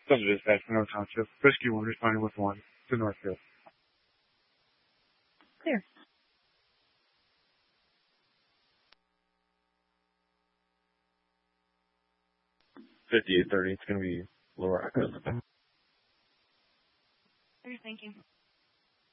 Central Dispatch, Monroe Township. Rescue 1 responding with 1 to Northfield. Clear. $58.30. It's going to be lower. Clear, thank you.